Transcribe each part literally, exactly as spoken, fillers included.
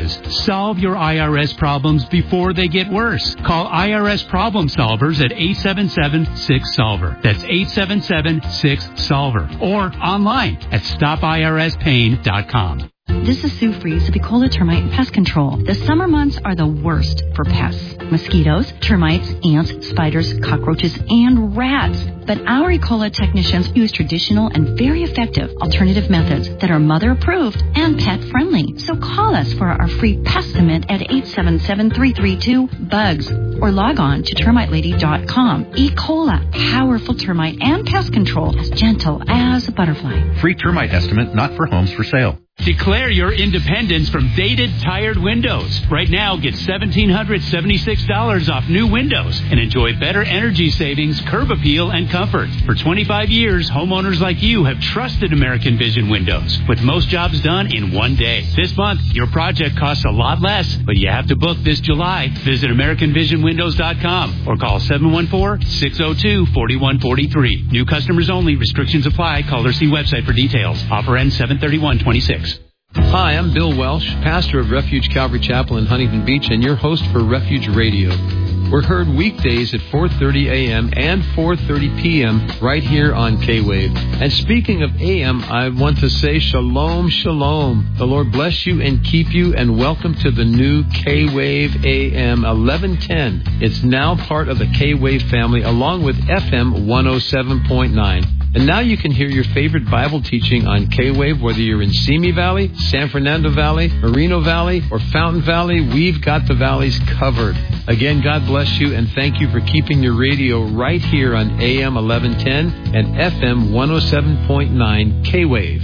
is. Solve your I R S problems before they get worse. Call I R S Problem Solvers at eight seven seven, six solver. That's eight seven seven, six solver. Or online at stop I R S pain dot com. This is Sue Fries of Ecola Termite and Pest Control. The summer months are the worst for pests. Mosquitoes, termites, ants, spiders, cockroaches, and rats. But our Ecola technicians use traditional and very effective alternative methods that are mother-approved and pet-friendly. So call us for our free Pestimate at eight seven seven, three three two, bugs or log on to termite lady dot com. Ecola, powerful termite and pest control, as gentle as a butterfly. Free termite estimate, not for homes for sale. Declare your independence from dated, tired windows. Right now, get one thousand seven hundred seventy-six dollars off new windows and enjoy better energy savings, curb appeal, and comfort. For twenty-five years, homeowners like you have trusted American Vision Windows, with most jobs done in one day. This month, your project costs a lot less, but you have to book this July. Visit American Vision Windows dot com or call seven one four, six oh two, four one four three. New customers only. Restrictions apply. Call or see website for details. Offer ends seven thirty-one twenty-six. Hi, I'm Bill Welsh, pastor of Refuge Calvary Chapel in Huntington Beach, and your host for Refuge Radio. We're heard weekdays at four thirty a.m. and four thirty p.m. right here on K-Wave. And speaking of A M, I want to say shalom, shalom. The Lord bless you and keep you, and welcome to the new K-Wave A M eleven ten. It's now part of the K-Wave family, along with F M one oh seven point nine. And now you can hear your favorite Bible teaching on K-Wave, whether you're in Simi Valley, San Fernando Valley, Moreno Valley, or Fountain Valley. We've got the valleys covered. Again, God bless you, and thank you for keeping your radio right here on A M eleven ten and F M one oh seven point nine K-Wave.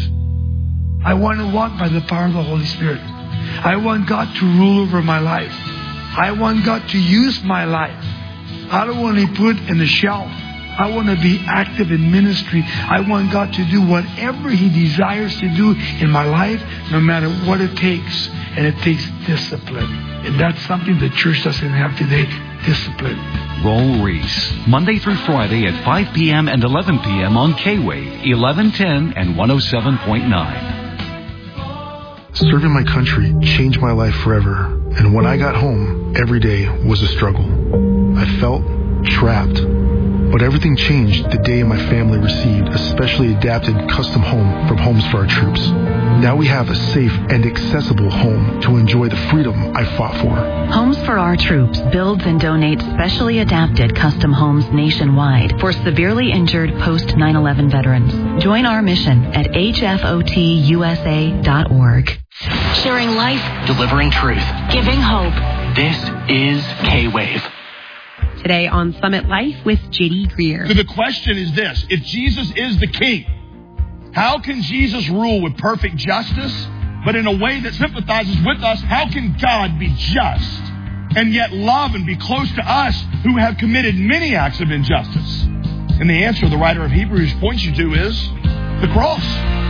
I want to walk by the power of the Holy Spirit. I want God to rule over my life. I want God to use my life. I don't want to be put in the shelf. I want to be active in ministry. I want God to do whatever He desires to do in my life, no matter what it takes. And it takes discipline. And that's something the church doesn't have today, discipline. Roll Reese, Monday through Friday at five p.m. and eleven p.m. on K-Wave, eleven ten and one oh seven point nine. Serving my country changed my life forever. And when I got home, every day was a struggle. I felt trapped. But everything changed the day my family received a specially adapted custom home from Homes for Our Troops. Now we have a safe and accessible home to enjoy the freedom I fought for. Homes for Our Troops builds and donates specially adapted custom homes nationwide for severely injured post nine eleven veterans. Join our mission at H F O T U S A dot org. Sharing life, delivering truth, giving hope. This is K-Wave. Today on Summit Life with J D Greer. So the question is this: if Jesus is the King, how can Jesus rule with perfect justice, but in a way that sympathizes with us? How can God be just and yet love and be close to us who have committed many acts of injustice? And the answer the writer of Hebrews points you to is the cross.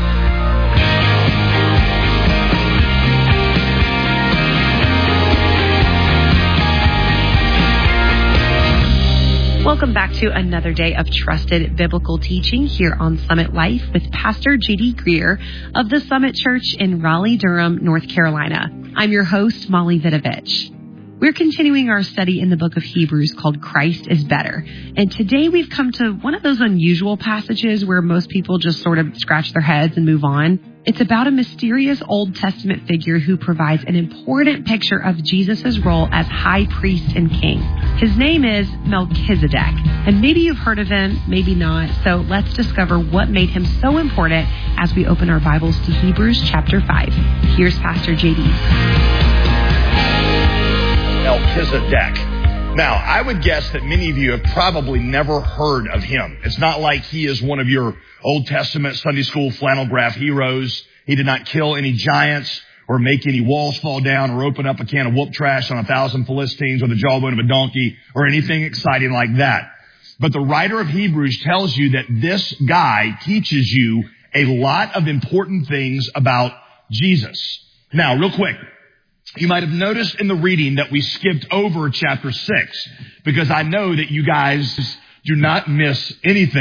Welcome back to another day of trusted biblical teaching here on Summit Life with Pastor J D Greer of the Summit Church in Raleigh-Durham, North Carolina. I'm your host, Molly Vidovich. We're continuing our study in the book of Hebrews called Christ is Better. And today we've come to one of those unusual passages where most people just sort of scratch their heads and move on. It's about a mysterious Old Testament figure who provides an important picture of Jesus' role as high priest and king. His name is Melchizedek. And maybe you've heard of him, maybe not. So let's discover what made him so important as we open our Bibles to Hebrews chapter five. Here's Pastor J D. Melchizedek. Now, I would guess that many of you have probably never heard of him. It's not like he is one of your Old Testament Sunday school flannel graph heroes. He did not kill any giants or make any walls fall down or open up a can of whoop trash on a thousand Philistines with the jawbone of a donkey or anything exciting like that. But the writer of Hebrews tells you that this guy teaches you a lot of important things about Jesus. Now, real quick. You might have noticed in the reading that we skipped over chapter six, because I know that you guys do not miss anything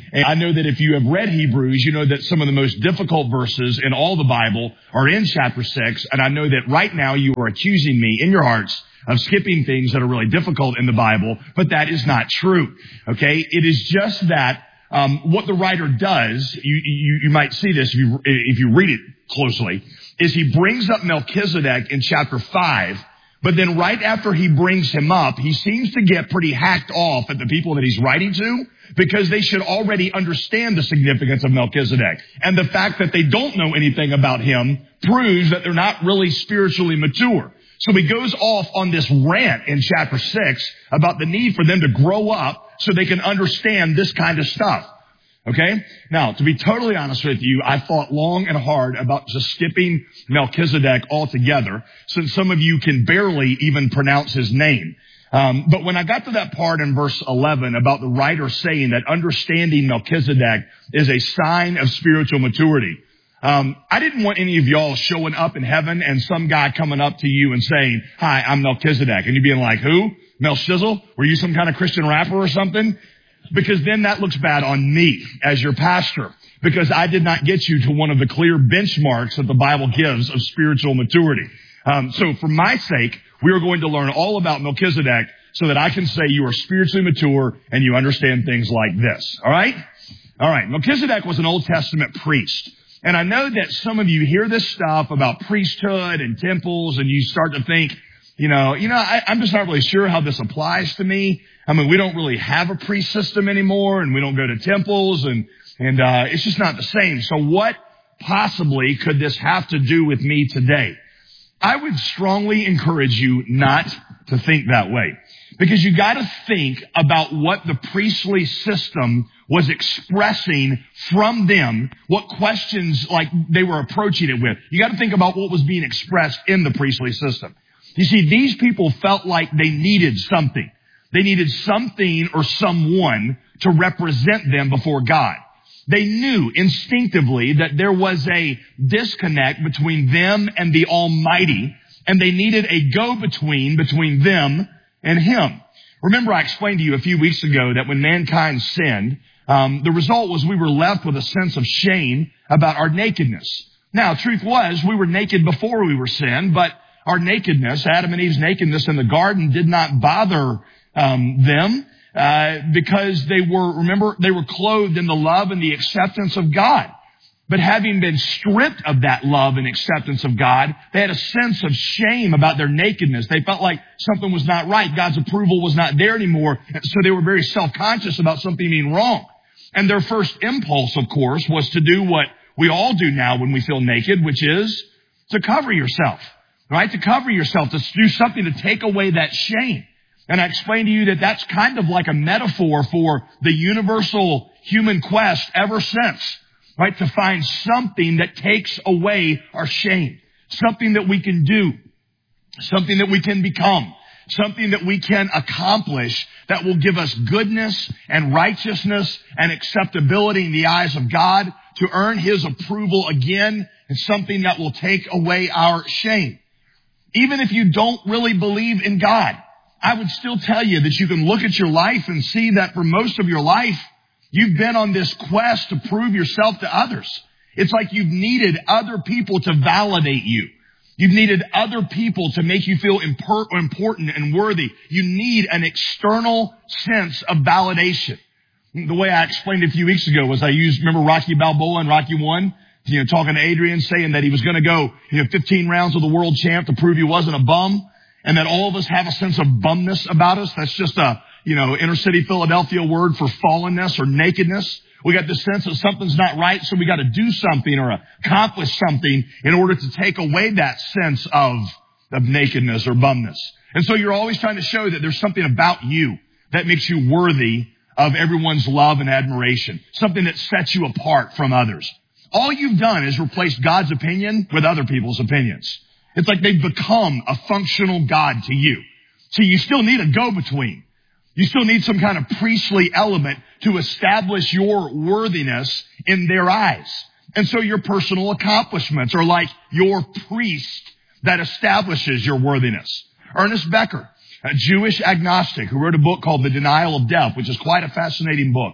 And I know that if you have read Hebrews, you know that some of the most difficult verses in all the Bible are in chapter six. And I know that right now you are accusing me in your hearts of skipping things that are really difficult in the Bible, but that is not true. Okay? It is just that um, what the writer does, you, you, you might see this if you, if you read it closely, is he brings up Melchizedek in chapter five, but then right after he brings him up, he seems to get pretty hacked off at the people that he's writing to because they should already understand the significance of Melchizedek. And the fact that they don't know anything about him proves that they're not really spiritually mature. So he goes off on this rant in chapter six about the need for them to grow up so they can understand this kind of stuff. Okay? Now, to be totally honest with you, I thought long and hard about just skipping Melchizedek altogether, since some of you can barely even pronounce his name. Um, but when I got to that part in verse eleven about the writer saying that understanding Melchizedek is a sign of spiritual maturity, um, I didn't want any of y'all showing up in heaven and some guy coming up to you and saying, "Hi, I'm Melchizedek," and you being like, "Who? Mel Shizzle? Were you some kind of Christian rapper or something?" Because then that looks bad on me as your pastor, because I did not get you to one of the clear benchmarks that the Bible gives of spiritual maturity. Um, so for my sake, we are going to learn all about Melchizedek so that I can say you are spiritually mature and you understand things like this. All right? All right. Melchizedek was an Old Testament priest. And I know that some of you hear this stuff about priesthood and temples and you start to think, you know, you know, I, I'm just not really sure how this applies to me. I mean, we don't really have a priest system anymore, and we don't go to temples, and and uh it's just not the same. So what possibly could this have to do with me today? I would strongly encourage you not to think that way, because you got to think about what the priestly system was expressing from them, what questions like they were approaching it with. You got to think about what was being expressed in the priestly system. You see, these people felt like they needed something. They needed something or someone to represent them before God. They knew instinctively that there was a disconnect between them and the Almighty, and they needed a go-between between them and Him. Remember, I explained to you a few weeks ago that when mankind sinned, um, the result was we were left with a sense of shame about our nakedness. Now, truth was, we were naked before we were sinned, but our nakedness, Adam and Eve's nakedness in the garden, did not bother um, them uh, because they were, remember, they were clothed in the love and the acceptance of God. But having been stripped of that love and acceptance of God, they had a sense of shame about their nakedness. They felt like something was not right. God's approval was not there anymore. So they were very self-conscious about something being wrong. And their first impulse, of course, was to do what we all do now when we feel naked, which is to cover yourself. Right? To cover yourself, to do something to take away that shame. And I explained to you that that's kind of like a metaphor for the universal human quest ever since. Right? To find something that takes away our shame. Something that we can do. Something that we can become. Something that we can accomplish that will give us goodness and righteousness and acceptability in the eyes of God, to earn His approval again, and something that will take away our shame. Even if you don't really believe in God, I would still tell you that you can look at your life and see that for most of your life, you've been on this quest to prove yourself to others. It's like you've needed other people to validate you. You've needed other people to make you feel impor- important and worthy. You need an external sense of validation. The way I explained it a few weeks ago was I used, remember Rocky Balboa in Rocky one? You know, talking to Adrian, saying that he was going to go, you know, fifteen rounds with the world champ to prove he wasn't a bum, and that all of us have a sense of bumness about us. That's just a, you know, inner city Philadelphia word for fallenness or nakedness. We got this sense that something's not right, so we got to do something or accomplish something in order to take away that sense of, of nakedness or bumness. And so you're always trying to show that there's something about you that makes you worthy of everyone's love and admiration, something that sets you apart from others. All you've done is replace God's opinion with other people's opinions. It's like they've become a functional God to you. So you still need a go-between. You still need some kind of priestly element to establish your worthiness in their eyes. And so your personal accomplishments are like your priest that establishes your worthiness. Ernest Becker, a Jewish agnostic who wrote a book called The Denial of Death, which is quite a fascinating book.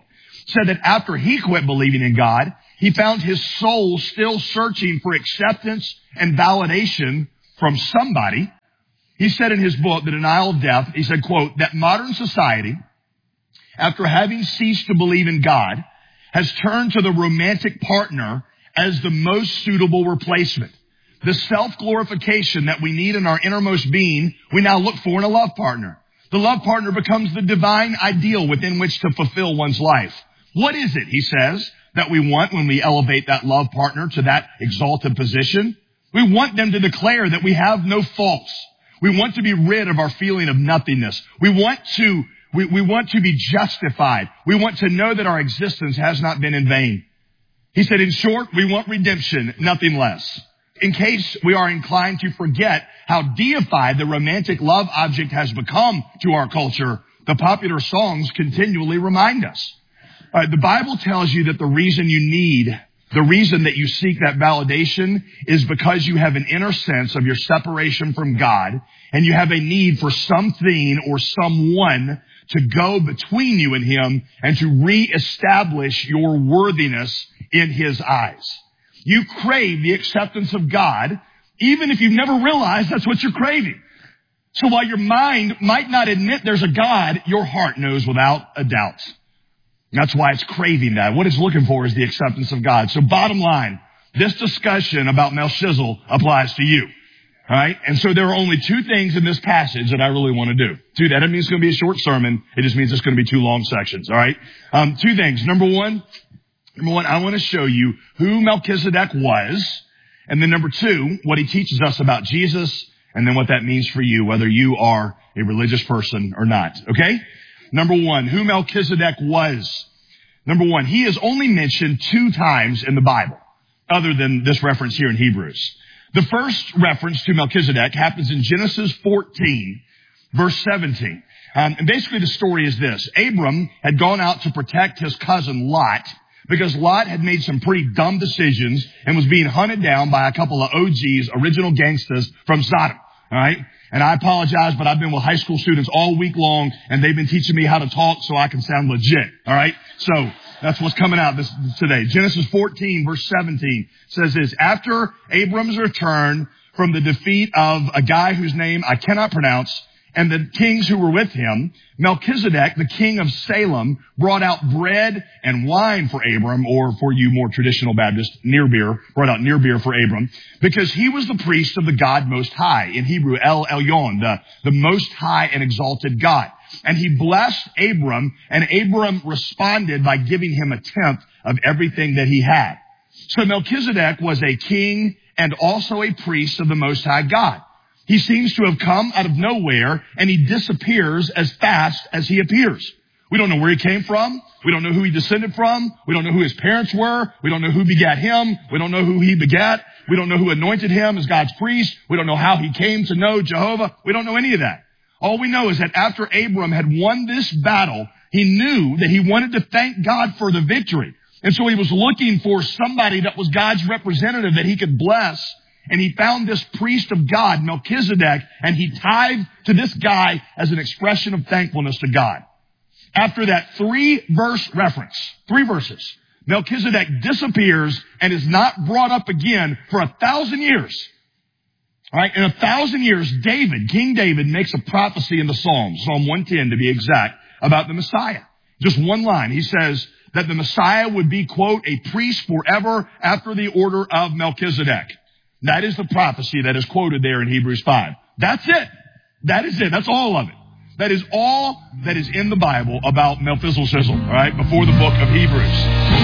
said that after he quit believing in God, he found his soul still searching for acceptance and validation from somebody. He said in his book, The Denial of Death, he said, quote, that modern society, after having ceased to believe in God, has turned to the romantic partner as the most suitable replacement. The self-glorification that we need in our innermost being, we now look for in a love partner. The love partner becomes the divine ideal within which to fulfill one's life. What is it, he says, that we want when we elevate that love partner to that exalted position? We want them to declare that we have no faults. We want to be rid of our feeling of nothingness. We want to, we, we want to be justified. We want to know that our existence has not been in vain. He said, in short, we want redemption, nothing less. In case we are inclined to forget how deified the romantic love object has become to our culture, the popular songs continually remind us. Uh, the Bible tells you that the reason you need, the reason that you seek that validation is because you have an inner sense of your separation from God, and you have a need for something or someone to go between you and Him and to reestablish your worthiness in His eyes. You crave the acceptance of God, even if you've never realized that's what you're craving. So while your mind might not admit there's a God, your heart knows without a doubt. That's why it's craving that. What it's looking for is the acceptance of God. So bottom line, this discussion about Melchizedek applies to you. All right? And so there are only two things in this passage that I really want to do. Two, that doesn't mean it's going to be a short sermon. It just means it's going to be two long sections. All right? Um, two things. Number one, Number one, I want to show you who Melchizedek was. And then number two, what he teaches us about Jesus. And then what that means for you, whether you are a religious person or not. Okay? Number one, who Melchizedek was. Number one, he is only mentioned two times in the Bible, other than this reference here in Hebrews. The first reference to Melchizedek happens in Genesis fourteen, verse seventeen. Um, and basically the story is this. Abram had gone out to protect his cousin Lot, because Lot had made some pretty dumb decisions and was being hunted down by a couple of O Gs, original gangsters from Sodom. All right? And I apologize, but I've been with high school students all week long, and they've been teaching me how to talk so I can sound legit. All right? So that's what's coming out this today. Genesis fourteen, verse seventeen says this. After Abram's return from the defeat of a guy whose name I cannot pronounce, and the kings who were with him, Melchizedek, the king of Salem, brought out bread and wine for Abram, or for you more traditional Baptists, near beer, brought out near beer for Abram, because he was the priest of the God Most High. In Hebrew, El Elyon, the, the Most High and Exalted God. And he blessed Abram, and Abram responded by giving him a tenth of everything that he had. So Melchizedek was a king and also a priest of the Most High God. He seems to have come out of nowhere, and he disappears as fast as he appears. We don't know where he came from. We don't know who he descended from. We don't know who his parents were. We don't know who begat him. We don't know who he begat. We don't know who anointed him as God's priest. We don't know how he came to know Jehovah. We don't know any of that. All we know is that after Abram had won this battle, he knew that he wanted to thank God for the victory. And so he was looking for somebody that was God's representative that he could bless. And he found this priest of God, Melchizedek, and he tithed to this guy as an expression of thankfulness to God. After that three-verse reference, three verses, Melchizedek disappears and is not brought up again for a thousand years. All right, in a thousand years, David, King David, makes a prophecy in the Psalms, Psalm one ten to be exact, about the Messiah. Just one line. He says that the Messiah would be, quote, a priest forever after the order of Melchizedek. That is the prophecy that is quoted there in Hebrews five. That's it. That is it. That's all of it. That is all that is in the Bible about Melchizedek, all right, before the book of Hebrews.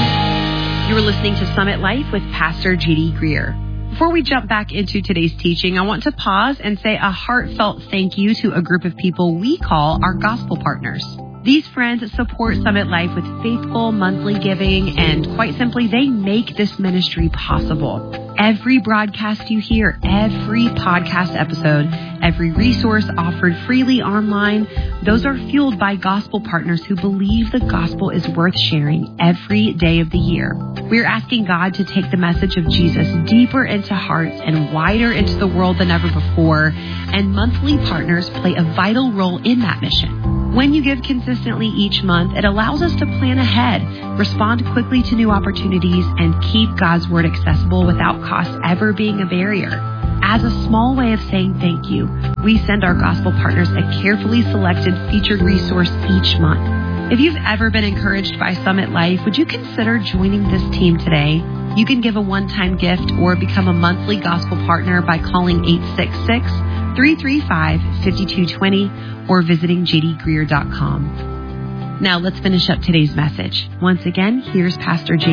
You're listening to Summit Life with Pastor J D Greer. Before we jump back into today's teaching, I want to pause and say a heartfelt thank you to a group of people we call our gospel partners. These friends support Summit Life with faithful monthly giving, and quite simply, they make this ministry possible. Every broadcast you hear, every podcast episode, every resource offered freely online, those are fueled by gospel partners who believe the gospel is worth sharing every day of the year. We're asking God to take the message of Jesus deeper into hearts and wider into the world than ever before, and monthly partners play a vital role in that mission. When you give consistently each month, it allows us to plan ahead, respond quickly to new opportunities, and keep God's Word accessible without cost ever being a barrier. As a small way of saying thank you, we send our gospel partners a carefully selected featured resource each month. If you've ever been encouraged by Summit Life, would you consider joining this team today? You can give a one-time gift or become a monthly gospel partner by calling eight six six, three three five, five two two zero or visiting j d greer dot com. Now let's finish up today's message. Once again, here's Pastor J D.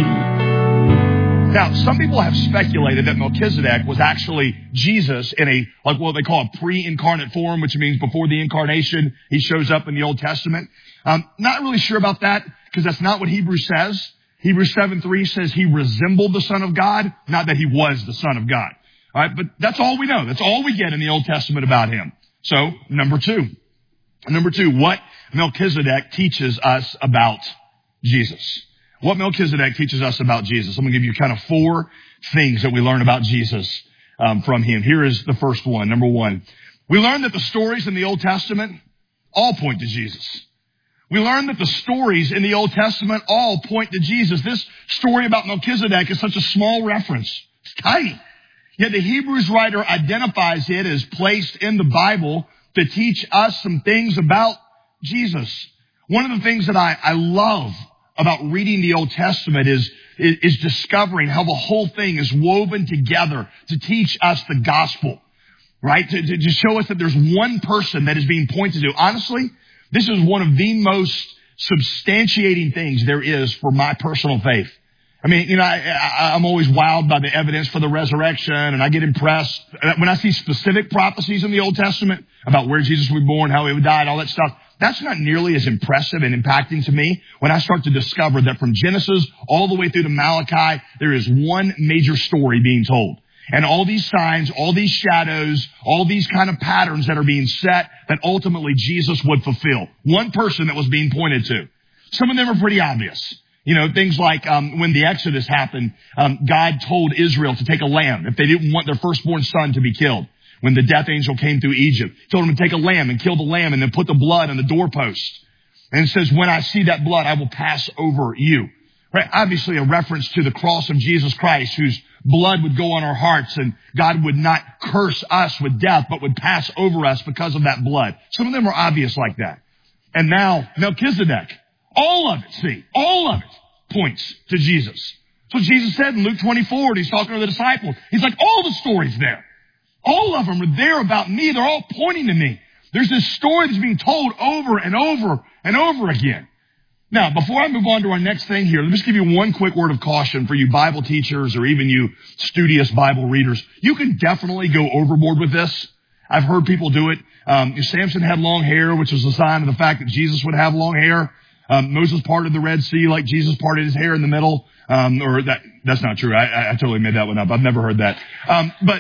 Now, some people have speculated that Melchizedek was actually Jesus in a, like what they call a pre-incarnate form, which means before the incarnation, he shows up in the Old Testament. Um, not really sure about that, because that's not what Hebrews says. Hebrews seven three says he resembled the Son of God, not that he was the Son of God. All right, but that's all we know. That's all we get in the Old Testament about him. So, number two. Number two, what Melchizedek teaches us about Jesus. What Melchizedek teaches us about Jesus. I'm going to give you kind of four things that we learn about Jesus um, from him. Here is the first one. Number one, we learn that the stories in the Old Testament all point to Jesus. We learn that the stories in the Old Testament all point to Jesus. This story about Melchizedek is such a small reference. It's tiny. Yet the Hebrews writer identifies it as placed in the Bible to teach us some things about Jesus. One of the things that I, I love about reading the Old Testament is, is, is discovering how the whole thing is woven together to teach us the gospel, right? To, to, to show us that there's one person that is being pointed to. Honestly, this is one of the most substantiating things there is for my personal faith. I mean, you know, I, I, I'm always wowed by the evidence for the resurrection, and I get impressed when I see specific prophecies in the Old Testament about where Jesus would be born, how he would die, and all that stuff. That's not nearly as impressive and impacting to me when I start to discover that from Genesis all the way through to Malachi, there is one major story being told. And all these signs, all these shadows, all these kind of patterns that are being set that ultimately Jesus would fulfill. One person that was being pointed to. Some of them are pretty obvious. You know, things like um, when the Exodus happened, um, God told Israel to take a lamb if they didn't want their firstborn son to be killed. When the death angel came through Egypt, he told them to take a lamb and kill the lamb and then put the blood on the doorpost. And it says, when I see that blood, I will pass over you. Right? Obviously a reference to the cross of Jesus Christ, whose blood would go on our hearts and God would not curse us with death, but would pass over us because of that blood. Some of them are obvious like that. And now Melchizedek, all of it, see, all of it points to Jesus. That's what Jesus said in Luke twenty-four, and he's talking to the disciples. He's like, all the stories there. All of them are there about me. They're all pointing to me. There's this story that's being told over and over and over again. Now, before I move on to our next thing here, let me just give you one quick word of caution for you Bible teachers or even you studious Bible readers. You can definitely go overboard with this. I've heard people do it. Um, Samson had long hair, which was a sign of the fact that Jesus would have long hair. Um, Moses parted the Red Sea like Jesus parted his hair in the middle. Um, or that, that's not true. I, I, I totally made that one up. I've never heard that. Um, but,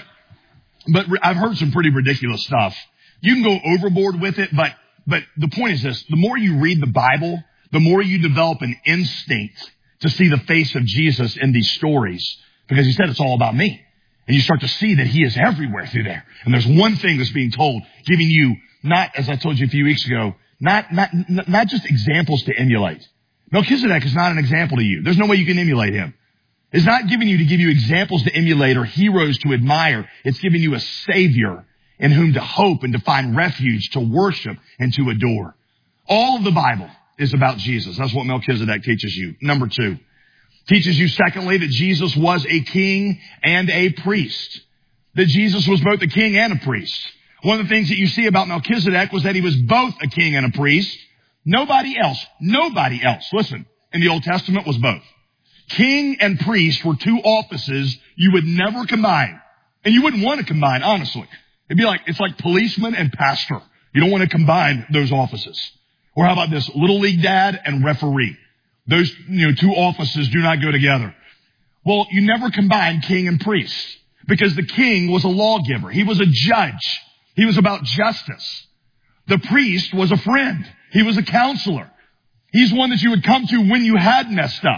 but I've heard some pretty ridiculous stuff. You can go overboard with it, but, but the point is this. The more you read the Bible, the more you develop an instinct to see the face of Jesus in these stories, because he said it's all about me. And you start to see that he is everywhere through there. And there's one thing that's being told, giving you not, as I told you a few weeks ago, not, not, not just examples to emulate. Melchizedek is not an example to you. There's no way you can emulate him. It's not giving you to give you examples to emulate or heroes to admire. It's giving you a savior in whom to hope and to find refuge, to worship and to adore. All of the Bible is about Jesus. That's what Melchizedek teaches you. Number two, teaches you secondly that Jesus was a king and a priest. That Jesus was both a king and a priest. One of the things that you see about Melchizedek was that he was both a king and a priest. Nobody else, nobody else, listen, in the Old Testament was both. King and priest were two offices you would never combine. And you wouldn't want to combine, honestly. It'd be like, it's like policeman and pastor. You don't want to combine those offices. Or how about this, little league dad and referee? Those, you know, two offices do not go together. Well, you never combine king and priest because the king was a lawgiver. He was a judge. He was about justice. The priest was a friend. He was a counselor. He's one that you would come to when you had messed up.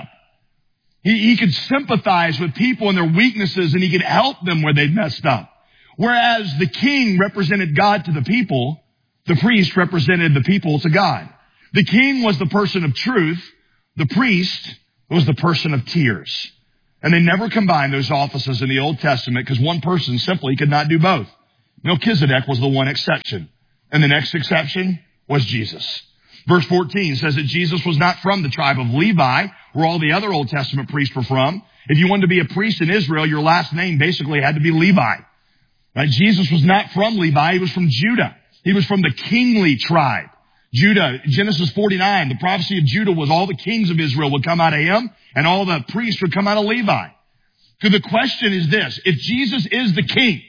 He, he could sympathize with people and their weaknesses, and he could help them where they'd messed up. Whereas the king represented God to the people, the priest represented the people to God. The king was the person of truth. The priest was the person of tears. And they never combined those offices in the Old Testament because one person simply could not do both. Melchizedek was the one exception. And the next exception was Jesus. Verse fourteen says that Jesus was not from the tribe of Levi, where all the other Old Testament priests were from. If you wanted to be a priest in Israel, your last name basically had to be Levi. Right? Jesus was not from Levi. He was from Judah. He was from the kingly tribe. Judah, Genesis forty-nine, the prophecy of Judah was all the kings of Israel would come out of him, and all the priests would come out of Levi. So the question is this: if Jesus is the king,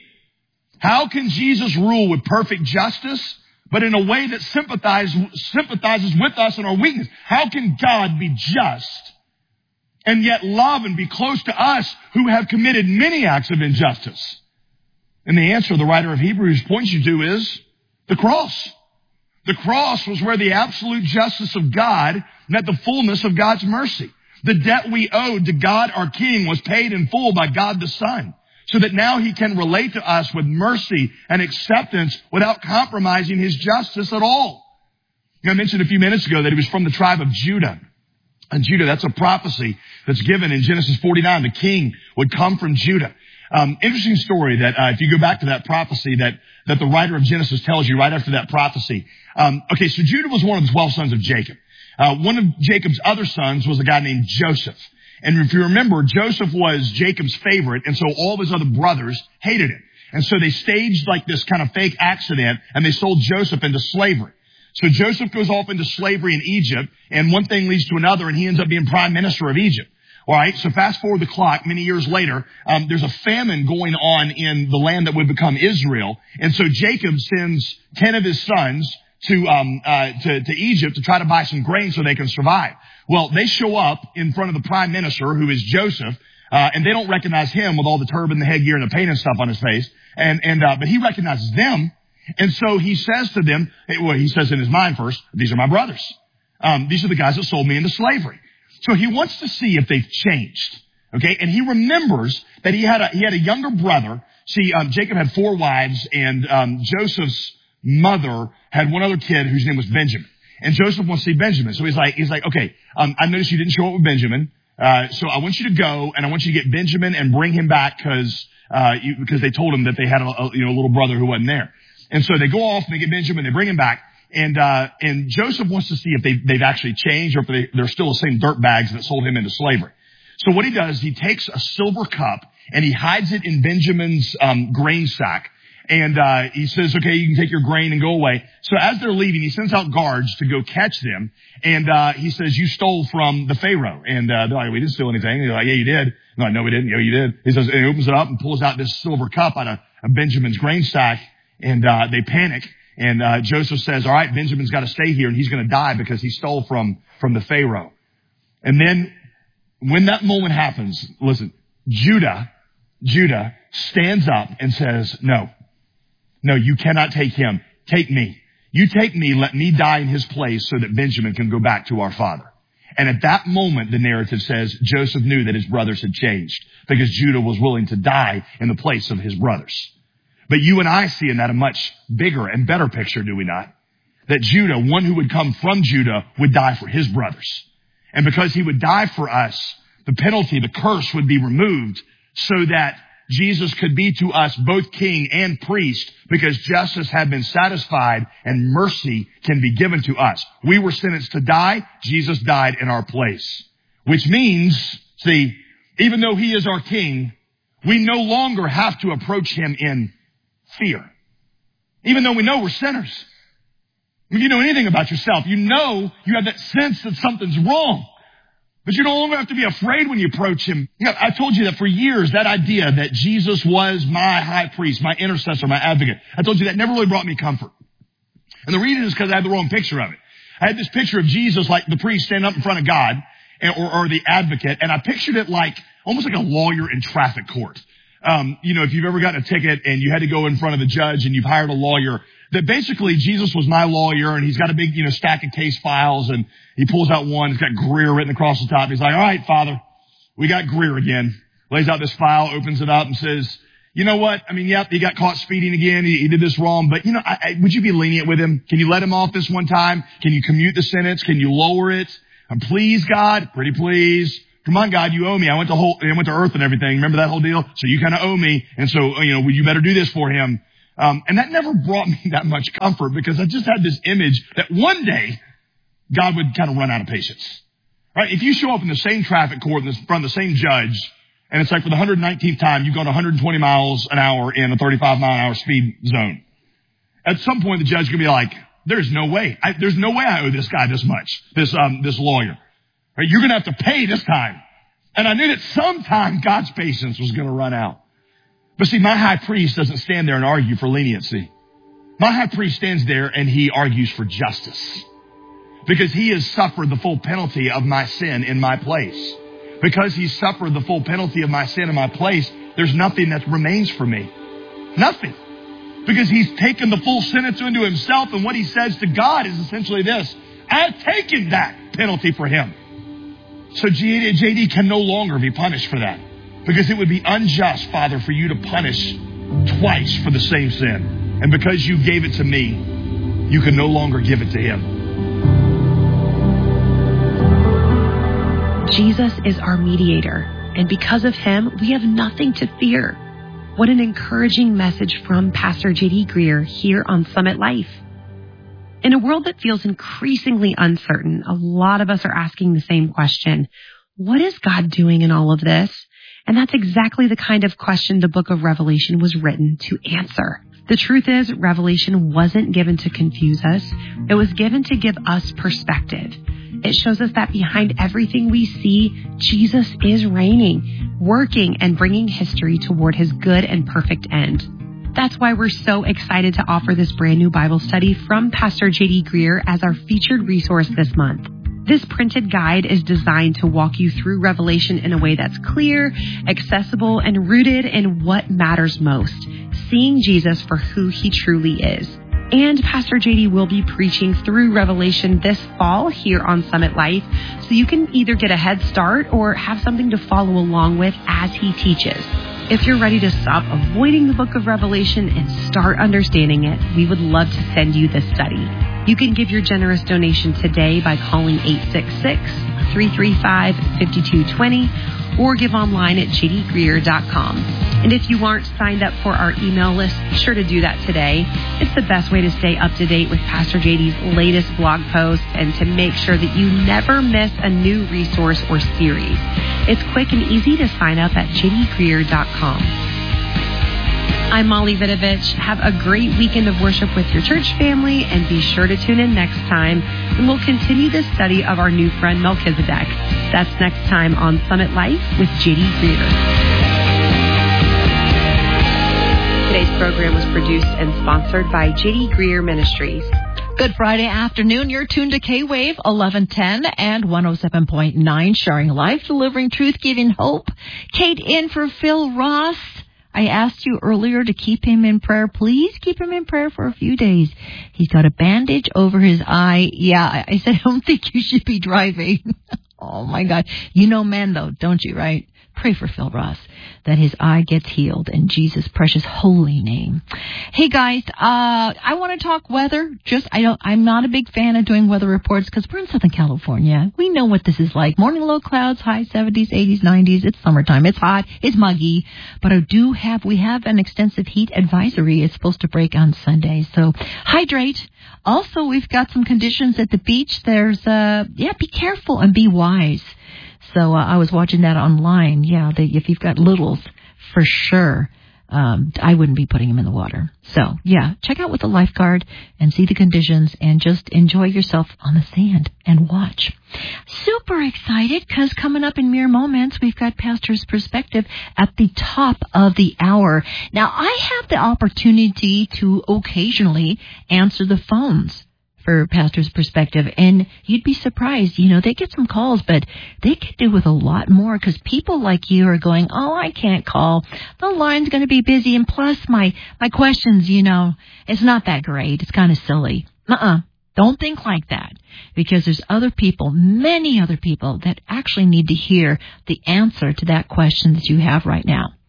how can Jesus rule with perfect justice, but in a way that sympathizes, sympathizes with us in our weakness? How can God be just and yet love and be close to us who have committed many acts of injustice? And the answer the writer of Hebrews points you to is the cross. The cross was where the absolute justice of God met the fullness of God's mercy. The debt we owed to God our King was paid in full by God the Son, so that now he can relate to us with mercy and acceptance without compromising his justice at all. I mentioned a few minutes ago that he was from the tribe of Judah. And Judah, that's a prophecy that's given in Genesis forty-nine. The king would come from Judah. Um, interesting story that uh, if you go back to that prophecy that that the writer of Genesis tells you right after that prophecy. Um, okay, so Judah was one of the twelve sons of Jacob. Uh, one of Jacob's other sons was a guy named Joseph. And if you remember, Joseph was Jacob's favorite, and so all of his other brothers hated him. And so they staged like this kind of fake accident, and they sold Joseph into slavery. So Joseph goes off into slavery in Egypt, and one thing leads to another, and he ends up being prime minister of Egypt. All right, so fast forward the clock, many years later, um, there's a famine going on in the land that would become Israel. And so Jacob sends ten of his sons to, um, uh, to, to Egypt to try to buy some grain so they can survive. Well, they show up in front of the prime minister, who is Joseph, uh, and they don't recognize him with all the turban, the headgear, and the paint and stuff on his face. And, and, uh, but he recognizes them. And so he says to them, well, he says in his mind first, these are my brothers. Um, these are the guys that sold me into slavery. So he wants to see if they've changed. Okay. And he remembers that he had a, he had a younger brother. See, um, Jacob had four wives, and, um, Joseph's mother had one other kid whose name was Benjamin. And Joseph wants to see Benjamin. So he's like, he's like, okay, um, I noticed you didn't show up with Benjamin. Uh, so I want you to go, and I want you to get Benjamin and bring him back because, uh, you, because they told him that they had a, a, you know, a little brother who wasn't there. And so they go off and they get Benjamin, they bring him back. And, uh, and Joseph wants to see if they, they've actually changed or if they, they're still the same dirtbags that sold him into slavery. So what he does, he takes a silver cup and he hides it in Benjamin's, um, grain sack. And, uh, he says, okay, you can take your grain and go away. So as they're leaving, he sends out guards to go catch them. And, uh, he says, you stole from the Pharaoh. And, uh, they're like, we didn't steal anything. They're like, yeah, you did. They're like, no, we didn't. Yeah, you did. He says, and he opens it up and pulls out this silver cup out of, of Benjamin's grain sack. And, uh, they panic. And, uh, Joseph says, all right, Benjamin's got to stay here and he's going to die because he stole from, from the Pharaoh. And then when that moment happens, listen, Judah, Judah stands up and says, no. No, you cannot take him. Take me. You take me, let me die in his place so that Benjamin can go back to our father. And at that moment, the narrative says Joseph knew that his brothers had changed because Judah was willing to die in the place of his brothers. But you and I see in that a much bigger and better picture, do we not? That Judah, one who would come from Judah, would die for his brothers. And because he would die for us, the penalty, the curse would be removed so that Jesus could be to us both king and priest because justice had been satisfied and mercy can be given to us. We were sentenced to die. Jesus died in our place, which means, see, even though he is our king, we no longer have to approach him in fear. Even though we know we're sinners. If you know anything about yourself, you know you have that sense that something's wrong. But you no longer have to be afraid when you approach him. You know, I told you that for years, that idea that Jesus was my high priest, my intercessor, my advocate, I told you that never really brought me comfort. And the reason is because I had the wrong picture of it. I had this picture of Jesus like the priest standing up in front of God and, or, or the advocate, and I pictured it like almost like a lawyer in traffic court. Um, you know, if you've ever gotten a ticket and you had to go in front of a judge and you've hired a lawyer, that basically Jesus was my lawyer and he's got a big, you know, stack of case files and he pulls out one. It's got Greer written across the top. He's like, all right, Father, we got Greer again. Lays out this file, opens it up and says, you know what? I mean, yep, he got caught speeding again. He, he did this wrong. But, you know, I, I, would you be lenient with him? Can you let him off this one time? Can you commute the sentence? Can you lower it? And please, God, pretty please. Come on, God, you owe me. I went to whole, I went to earth and everything. Remember that whole deal? So you kind of owe me. And so, you know, you better do this for him. Um, and that never brought me that much comfort because I just had this image that one day God would kind of run out of patience. Right? If you show up in the same traffic court in front of the same judge, and it's like for the one hundred nineteenth time, you've gone one hundred twenty miles an hour in a thirty-five mile an hour speed zone. At some point, the judge is going to be like, there's no way. I, there's no way I owe this guy this much, this, um, this lawyer. Right? You're going to have to pay this time. And I knew that sometime God's patience was going to run out. But see, my high priest doesn't stand there and argue for leniency. My high priest stands there and he argues for justice. Because he has suffered the full penalty of my sin in my place. Because he's suffered the full penalty of my sin in my place, there's nothing that remains for me. Nothing. Because he's taken the full sentence into himself, and what he says to God is essentially this: I've taken that penalty for him. So J D can no longer be punished for that. Because it would be unjust, Father, for you to punish twice for the same sin. And because you gave it to me, you can no longer give it to him. Jesus is our mediator, and because of him, we have nothing to fear. What an encouraging message from Pastor J D Greear here on Summit Life. In a world that feels increasingly uncertain, a lot of us are asking the same question: what is God doing in all of this? And that's exactly the kind of question the book of Revelation was written to answer. The truth is, Revelation wasn't given to confuse us. It was given to give us perspective. It shows us that behind everything we see, Jesus is reigning, working, and bringing history toward his good and perfect end. That's why we're so excited to offer this brand new Bible study from Pastor J D Greear as our featured resource this month. This printed guide is designed to walk you through Revelation in a way that's clear, accessible, and rooted in what matters most, seeing Jesus for who he truly is. And Pastor J D will be preaching through Revelation this fall here on Summit Life, so you can either get a head start or have something to follow along with as he teaches. If you're ready to stop avoiding the book of Revelation and start understanding it, we would love to send you this study. You can give your generous donation today by calling eight six six, three three five, five two two zero or give online at j d greear dot com. And if you aren't signed up for our email list, be sure to do that today. It's the best way to stay up to date with Pastor J D's latest blog posts and to make sure that you never miss a new resource or series. It's quick and easy to sign up at j d greear dot com. I'm Molly Vidovich. Have a great weekend of worship with your church family, and be sure to tune in next time, and we'll continue the study of our new friend Melchizedek. That's next time on Summit Life with J D Greear. Today's program was produced and sponsored by J D Greear Ministries. Good Friday afternoon. You're tuned to K-Wave eleven ten and one oh seven point nine, sharing life, delivering truth, giving hope. Kate in for Phil Ross. I asked you earlier to keep him in prayer. Please keep him in prayer for a few days. He's got a bandage over his eye. Yeah, I said, I don't think you should be driving. Oh, my God. You know men, though, don't you, right? Pray for Phil Ross, that his eye gets healed in Jesus' precious holy name. Hey, guys, uh, I want to talk weather. Just, I don't, I'm not a big fan of doing weather reports because we're in Southern California. We know what this is like. Morning low clouds, high seventies, eighties, nineties. It's summertime. It's hot. It's muggy. But I do have, we have an extensive heat advisory. It's supposed to break on Sunday. So hydrate. Also, we've got some conditions at the beach. There's, uh, yeah, be careful and be wise. So uh, I was watching that online. Yeah, they, if you've got littles, for sure, um, I wouldn't be putting them in the water. So, yeah, check out with the lifeguard and see the conditions and just enjoy yourself on the sand and watch. Super excited because coming up in mere moments, we've got Pastor's Perspective at the top of the hour. Now, I have the opportunity to occasionally answer the phones for Pastor's Perspective, and you'd be surprised, you know, they get some calls, but they could do with a lot more because people like you are going, oh, I can't call. The line's going to be busy, and plus my, my questions, you know, it's not that great. It's kind of silly. Uh-uh. Don't think like that, because there's other people, many other people, that actually need to hear the answer to that question that you have right now.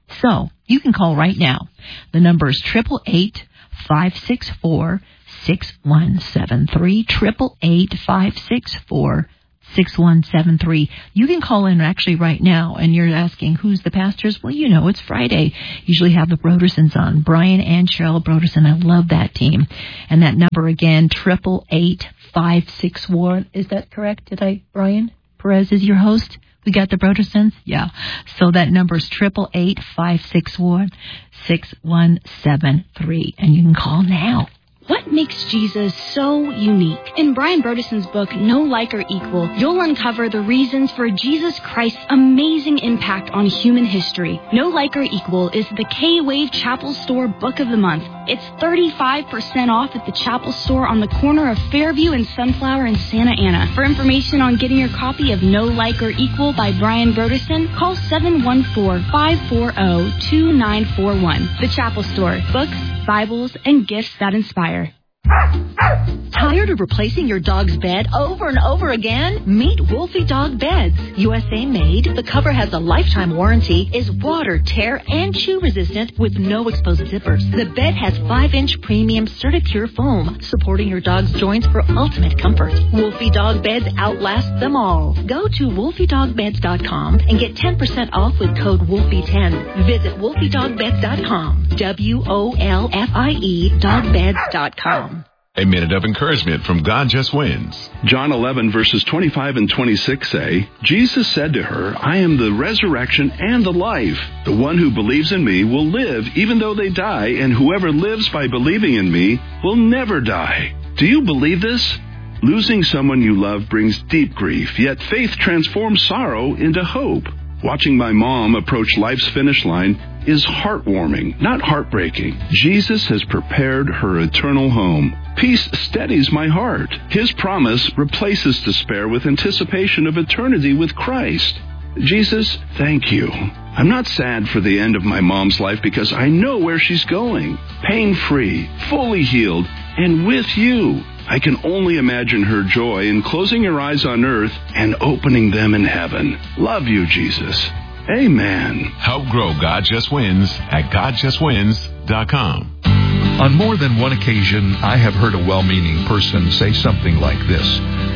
So, you can call right now. The number is eight eight eight, five six four, six one seven three, eight eight eight, five six four, six one seven three. You can call in actually right now, and you're asking, who's the pastors? Well, you know, it's Friday. Usually have the Brodersons on, Brian and Cheryl Broderson. I love that team. And that number again, eight eight eight, five six four. Is that correct? Did I, Brian Perez is your host? We got the Brodersons? Yeah. So that number is eight eight eight, five six four, six one seven three. And you can call now. What makes Jesus so unique? In Brian Broderson's book, No Like or Equal, you'll uncover the reasons for Jesus Christ's amazing impact on human history. No Like or Equal is the K-Wave Chapel Store Book of the Month. It's thirty-five percent off at the Chapel Store on the corner of Fairview and Sunflower in Santa Ana. For information on getting your copy of No Like or Equal by Brian Broderson, call seven one four, five four zero, two nine four one. The Chapel Store. Books, Bibles, and gifts that inspire. Tired of replacing your dog's bed over and over again? Meet Wolfie Dog Beds. U S A made, the cover has a lifetime warranty, is water, tear, and chew resistant with no exposed zippers. The bed has five inch premium Certicure foam, supporting your dog's joints for ultimate comfort. Wolfie Dog Beds outlast them all. Go to wolfie dog beds dot com and get ten percent off with code Wolfie ten. Visit wolfie dog beds dot com. W O L F I E dog beds dot com. A minute of encouragement from God Just Wins. John eleven verses twenty-five and twenty-six say, Jesus said to her, I am the resurrection and the life. The one who believes in me will live even though they die, and whoever lives by believing in me will never die. Do you believe this? Losing someone you love brings deep grief, yet faith transforms sorrow into hope. Watching my mom approach life's finish line is heartwarming, not heartbreaking. Jesus has prepared her eternal home. Peace steadies my heart. His promise replaces despair with anticipation of eternity with Christ. Jesus, thank you. I'm not sad for the end of my mom's life because I know where she's going. Pain-free, fully healed, and with you. I can only imagine her joy in closing her eyes on earth and opening them in heaven. Love you, Jesus. Amen. Help grow God Just Wins at god just wins dot com. On more than one occasion, I have heard a well-meaning person say something like this.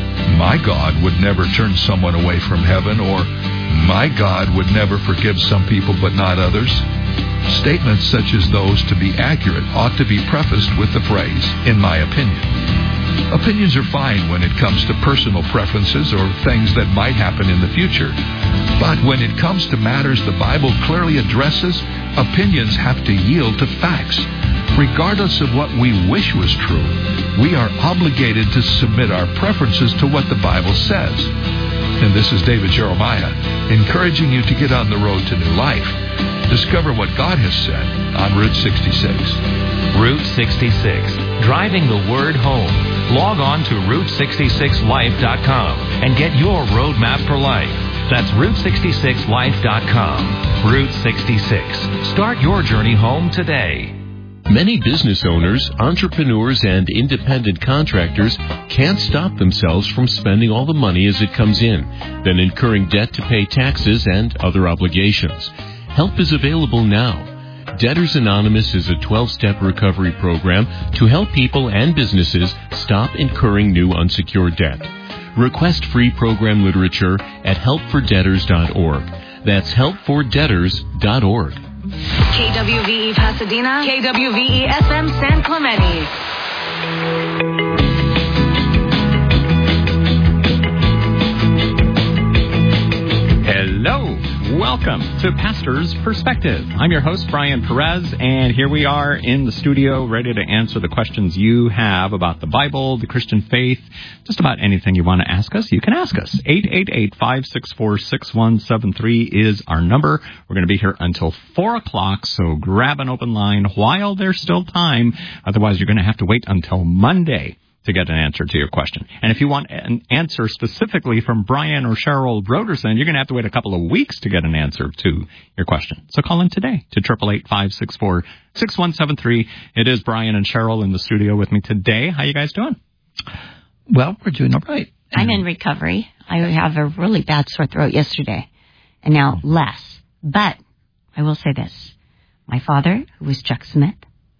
My God would never turn someone away from heaven, or my God would never forgive some people but not others. Statements such as those, to be accurate, ought to be prefaced with the phrase, in my opinion. Opinions are fine when it comes to personal preferences or things that might happen in the future. But when it comes to matters the Bible clearly addresses, opinions have to yield to facts. Regardless of what we wish was true, we are obligated to submit our preferences to what the Bible says. And this is David Jeremiah, encouraging you to get on the road to new life. Discover what God has said on Route sixty-six. Route sixty-six, driving the word home. Log on to route sixty-six life dot com and get your roadmap for life. That's route sixty-six life dot com. Route sixty-six. Start your journey home today. Many business owners, entrepreneurs, and independent contractors can't stop themselves from spending all the money as it comes in, then incurring debt to pay taxes and other obligations. Help is available now. Debtors Anonymous is a twelve-step recovery program to help people and businesses stop incurring new unsecured debt. Request free program literature at help for debtors dot org. That's help for debtors dot org. K W V E Pasadena, K W V E F M San Clemente. Hello. Welcome to Pastor's Perspective. I'm your host, Brian Perez, and here we are in the studio ready to answer the questions you have about the Bible, the Christian faith, just about anything you want to ask us, you can ask us. eight eight eight, five six four, six one seven three is our number. We're going to be here until four o'clock, so grab an open line while there's still time. Otherwise, you're going to have to wait until Monday to get an answer to your question. And if you want an answer specifically from Brian or Cheryl Broderson, you're going to have to wait a couple of weeks to get an answer to your question. So call in today to eight eight eight, five six four, six one seven three. It is Brian and Cheryl in the studio with me today. How you guys doing? Well, we're doing all right. I'm in recovery. I have a really bad sore throat yesterday, and now less. But I will say this. My father, who was Chuck Smith,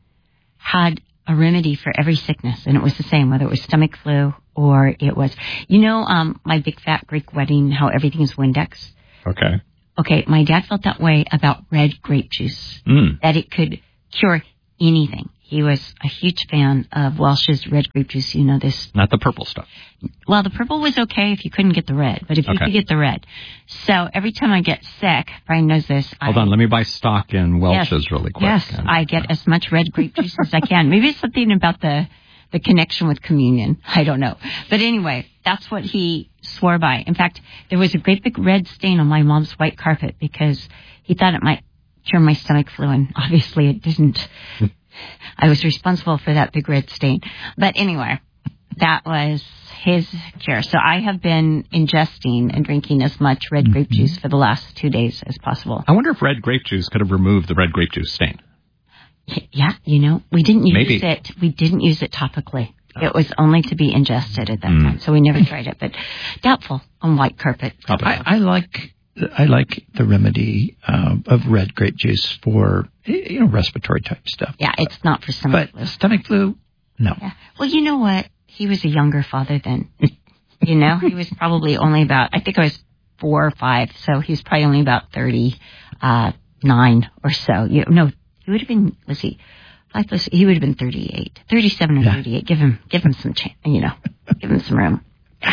had a remedy for every sickness, and it was the same, whether it was stomach flu or it was, you know, um, my big fat Greek wedding, how everything is Windex? Okay. Okay, my dad felt that way about red grape juice, mm. that it could cure anything. He was a huge fan of Welch's red grape juice. You know this. Not the purple stuff. Well, the purple was okay if you couldn't get the red, but if you okay. could get the red. So every time I get sick, Brian knows this. Hold I, on, let me buy stock in Welch's yes, really quick. Yes, and, I get as much red grape juice as I can. Maybe it's something about the, the connection with communion. I don't know. But anyway, that's what he swore by. In fact, there was a great big red stain on my mom's white carpet because he thought it might cure my stomach flu, and obviously it didn't. I was responsible for that big red stain. But anyway, that was his cure. So I have been ingesting and drinking as much red grape mm-hmm. juice for the last two days as possible. I wonder if red grape juice could have removed the red grape juice stain. Yeah, you know, we didn't use Maybe. it. We didn't use it topically. It was only to be ingested at that mm. time, so we never tried it. But doubtful on white carpet. I, I like I like the remedy uh, of red grape juice for, you know, respiratory type stuff. Yeah, it's not for stomach but flu. Stomach flu, no. Yeah. Well, you know what? He was a younger father then. You know, he was probably only about, I think I was four or five, so he was probably only about thirty-nine or so. You, no, he would have been, let's see, five plus, he would have been thirty-eight, thirty-seven or yeah. thirty-eight. Give him, give him some, chance, you know, give him some room.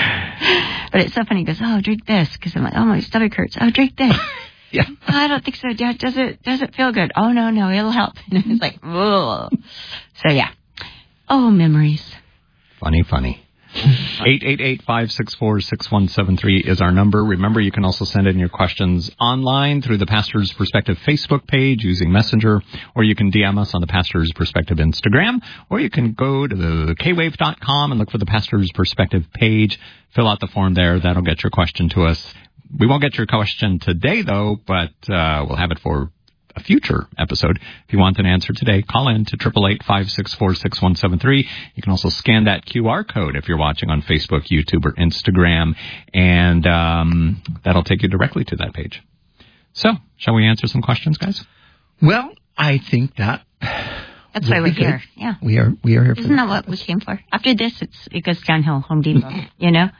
But it's so funny. He goes, oh, drink this. Because I'm like, oh, my stomach hurts. Oh, drink this. yeah. Oh, I don't think so, Dad. Does it, does it feel good? Oh, no, no, it'll help. And it's like, whoa. So, yeah. Oh, memories. Funny, funny. eight eight eight, five six four, six one seven three is our number. Remember, you can also send in your questions online through the Pastor's Perspective Facebook page using Messenger, or you can D M us on the Pastor's Perspective Instagram, or you can go to the k wave dot com and look for the Pastor's Perspective page. Fill out the form there. That'll get your question to us. We won't get your question today, though, but uh, we'll have it for a future episode. If you want an answer today, call in to eight eight eight, five six four, six one seven three. You can also scan that Q R code if you're watching on Facebook, YouTube, or Instagram, and um, that'll take you directly to that page. So, shall we answer some questions, guys? Well, I think that that's why we're here. Yeah, we are. We are here. Isn't that what we came for? After this, it's it goes downhill. Home Depot, you know.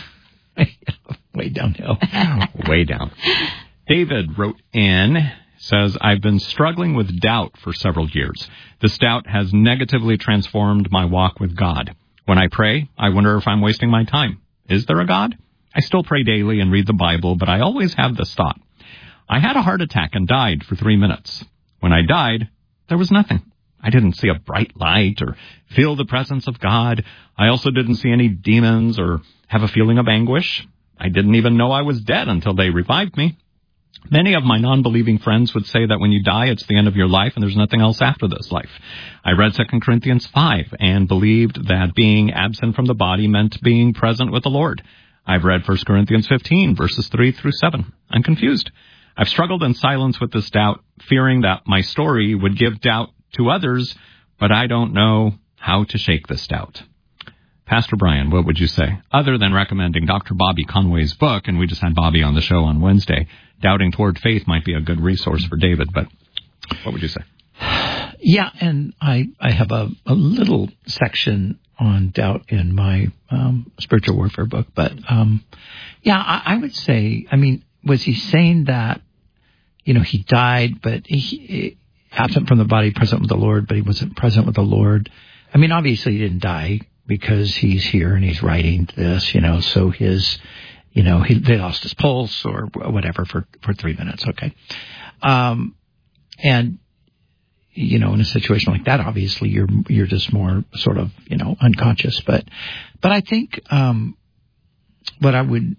Way downhill. Way down. David wrote in. Says, I've been struggling with doubt for several years. This doubt has negatively transformed my walk with God. When I pray, I wonder if I'm wasting my time. Is there a God? I still pray daily and read the Bible, but I always have this thought. I had a heart attack and died for three minutes. When I died, there was nothing. I didn't see a bright light or feel the presence of God. I also didn't see any demons or have a feeling of anguish. I didn't even know I was dead until they revived me. Many of my non-believing friends would say that when you die, it's the end of your life and there's nothing else after this life. I read Second Corinthians five and believed that being absent from the body meant being present with the Lord. I've read First Corinthians fifteen, verses three through seven. I'm confused. I've struggled in silence with this doubt, fearing that my story would give doubt to others, but I don't know how to shake this doubt. Pastor Brian, what would you say? Other than recommending Doctor Bobby Conway's book, and we just had Bobby on the show on Wednesday, Doubting Toward Faith might be a good resource for David, but what would you say? Yeah, and I, I have a, a little section on doubt in my um, spiritual warfare book, but um, yeah, I, I would say, I mean, was he saying that, you know, he died, but he, he absent from the body, present with the Lord, but he wasn't present with the Lord? I mean, obviously he didn't die because he's here and he's writing this, you know, so his... You know, he, they lost his pulse or whatever for, for three minutes. Okay. Um, and, you know, in a situation like that, obviously you're, you're just more sort of, you know, unconscious. But, but I think, um, what I would